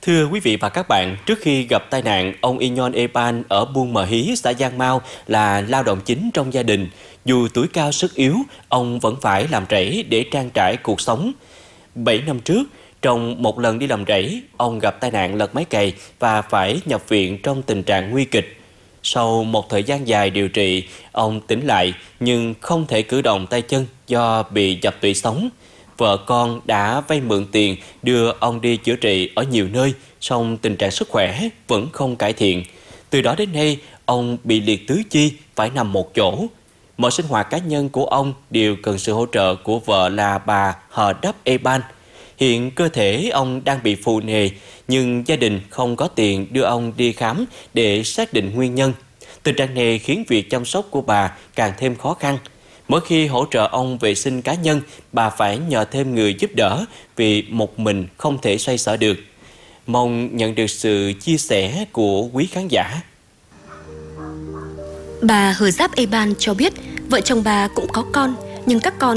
Thưa quý vị và các bạn, trước khi gặp tai nạn, ông Inyon Eban ở Buôn Mờ Hí, xã Giang Mau là lao động chính trong gia đình. Dù tuổi cao sức yếu, ông vẫn phải làm rẫy để trang trải cuộc sống. 7 năm trước, trong một lần đi làm rẫy, ông gặp tai nạn lật máy cày và phải nhập viện trong tình trạng nguy kịch. Sau một thời gian dài điều trị, ông tỉnh lại nhưng không thể cử động tay chân do bị dập tủy sống. Vợ con đã vay mượn tiền đưa ông đi chữa trị ở nhiều nơi, song tình trạng sức khỏe vẫn không cải thiện. Từ đó đến nay, ông bị liệt tứ chi, phải nằm một chỗ. Mọi sinh hoạt cá nhân của ông đều cần sự hỗ trợ của vợ là bà Hờ Đắp Eban. Hiện cơ thể ông đang bị phù nề, nhưng gia đình không có tiền đưa ông đi khám để xác định nguyên nhân. Tình trạng này khiến việc chăm sóc của bà càng thêm khó khăn. Mỗi khi hỗ trợ ông vệ sinh cá nhân, bà phải nhờ thêm người giúp đỡ vì một mình không thể xoay sở được. Mong nhận được sự chia sẻ của quý khán giả. Bà Hờ Giáp Eban cho biết vợ chồng bà cũng có con, nhưng các con